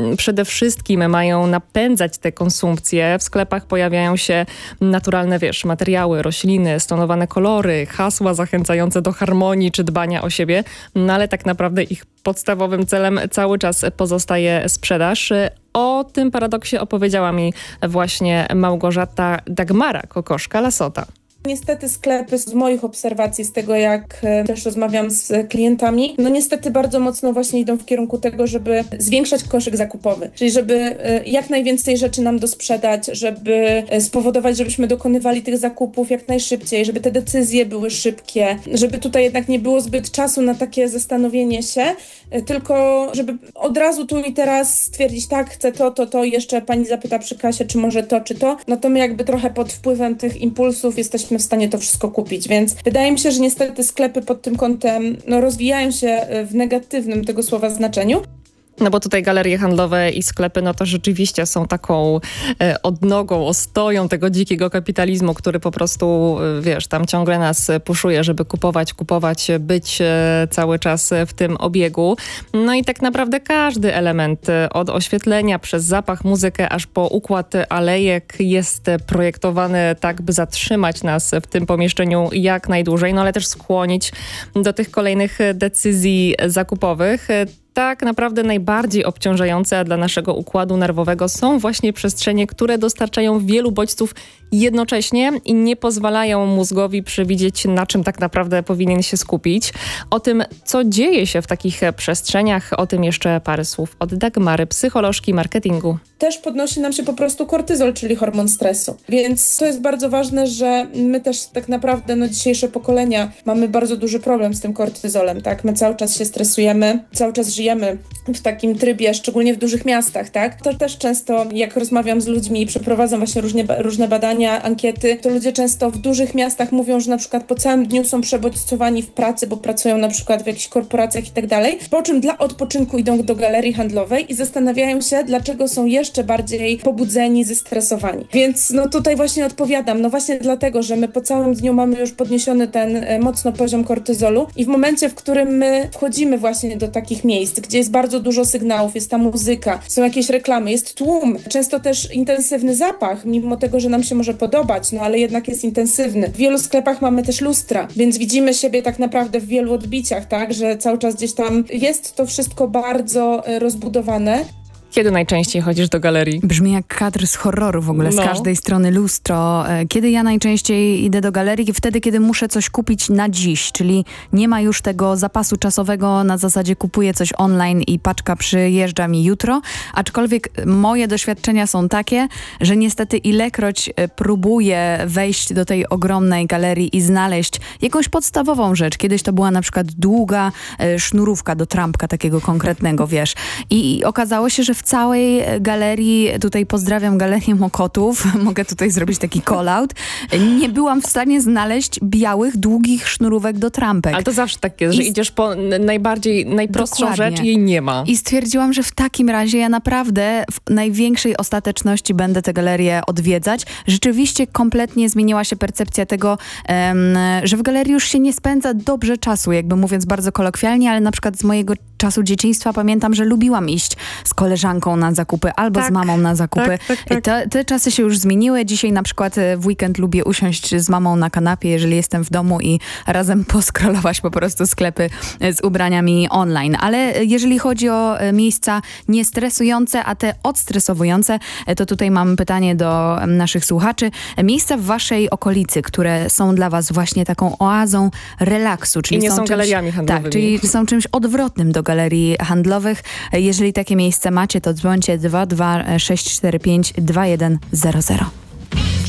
przede wszystkim mają napędzać tę konsumpcję. W sklepach pojawiają się naturalne, materiały, rośliny, stonowane kolory, hasła zachęcające do harmonii czy dbania o siebie, no ale tak naprawdę ich podstawowym celem cały czas pozostaje sprzedaż. O tym paradoksie opowiedziała mi właśnie Małgorzata Dagmara Kokoszka-Lasota. Niestety sklepy, z moich obserwacji, z tego jak też rozmawiam z klientami, no niestety bardzo mocno właśnie idą w kierunku tego, żeby zwiększać koszyk zakupowy. Czyli żeby jak najwięcej rzeczy nam dosprzedać, żeby spowodować, żebyśmy dokonywali tych zakupów jak najszybciej, żeby te decyzje były szybkie, żeby tutaj jednak nie było zbyt czasu na takie zastanowienie się, tylko żeby od razu tu i teraz stwierdzić, tak, chcę to, jeszcze pani zapyta przy kasie, czy może to, czy to. No to my jakby trochę pod wpływem tych impulsów jesteśmy w stanie to wszystko kupić, więc wydaje mi się, że niestety sklepy pod tym kątem rozwijają się w negatywnym tego słowa znaczeniu. No bo tutaj galerie handlowe i sklepy, no to rzeczywiście są taką odnogą, ostoją tego dzikiego kapitalizmu, który po prostu, tam ciągle nas puszuje, żeby kupować, być cały czas w tym obiegu. No i tak naprawdę każdy element, od oświetlenia przez zapach, muzykę, aż po układ alejek jest projektowany tak, by zatrzymać nas w tym pomieszczeniu jak najdłużej, no ale też skłonić do tych kolejnych decyzji zakupowych. Tak naprawdę najbardziej obciążające dla naszego układu nerwowego są właśnie przestrzenie, które dostarczają wielu bodźców jednocześnie i nie pozwalają mózgowi przewidzieć, na czym tak naprawdę powinien się skupić. O tym, co dzieje się w takich przestrzeniach, o tym jeszcze parę słów od Dagmary, psycholożki marketingu. Też podnosi nam się po prostu kortyzol, czyli hormon stresu. Więc to jest bardzo ważne, że my też tak naprawdę, dzisiejsze pokolenia mamy bardzo duży problem z tym kortyzolem, tak? My cały czas się stresujemy, cały czas żyjemy w takim trybie, szczególnie w dużych miastach, tak? To też często, jak rozmawiam z ludźmi i przeprowadzam właśnie różne badania, ankiety, to ludzie często w dużych miastach mówią, że na przykład po całym dniu są przebodźcowani w pracy, bo pracują na przykład w jakichś korporacjach i tak dalej, po czym dla odpoczynku idą do galerii handlowej i zastanawiają się, dlaczego są jeszcze bardziej pobudzeni, zestresowani. Więc tutaj właśnie odpowiadam, właśnie dlatego, że my po całym dniu mamy już podniesiony ten mocno poziom kortyzolu i w momencie, w którym my wchodzimy właśnie do takich miejsc, gdzie jest bardzo dużo sygnałów, jest ta muzyka, są jakieś reklamy, jest tłum, często też intensywny zapach, mimo tego, że nam się może podobać, ale jednak jest intensywny. W wielu sklepach mamy też lustra, więc widzimy siebie tak naprawdę w wielu odbiciach, tak, że cały czas gdzieś tam jest to wszystko bardzo rozbudowane. Kiedy najczęściej chodzisz do galerii? Brzmi jak kadr z horroru w ogóle, z każdej strony lustro. Kiedy ja najczęściej idę do galerii? Wtedy, kiedy muszę coś kupić na dziś, czyli nie ma już tego zapasu czasowego, na zasadzie kupuję coś online i paczka przyjeżdża mi jutro, aczkolwiek moje doświadczenia są takie, że niestety ilekroć próbuję wejść do tej ogromnej galerii i znaleźć jakąś podstawową rzecz. Kiedyś to była na przykład długa sznurówka do trampka takiego konkretnego, I okazało się, że w całej galerii, tutaj pozdrawiam Galerię Mokotów, mogę tutaj zrobić taki call-out, nie byłam w stanie znaleźć białych, długich sznurówek do trampek. Ale to zawsze tak jest, że idziesz po najprostszą rzecz i jej nie ma. I stwierdziłam, że w takim razie ja naprawdę w największej ostateczności będę tę galerię odwiedzać. Rzeczywiście kompletnie zmieniła się percepcja tego, że w galerii już się nie spędza dobrze czasu, jakby mówiąc bardzo kolokwialnie, ale na przykład z mojego czasu dzieciństwa pamiętam, że lubiłam iść z koleżanką na zakupy albo z mamą na zakupy. Te czasy się już zmieniły. Dzisiaj na przykład w weekend lubię usiąść z mamą na kanapie, jeżeli jestem w domu i razem poskrolować po prostu sklepy z ubraniami online. Ale jeżeli chodzi o miejsca niestresujące, a te odstresowujące, to tutaj mam pytanie do naszych słuchaczy. Miejsca w waszej okolicy, które są dla was właśnie taką oazą relaksu. Czyli I nie są galeriami handlowymi. Tak, czyli są czymś odwrotnym do galerii handlowych. Jeżeli takie miejsce macie, to dzwońcie 22 645 2100.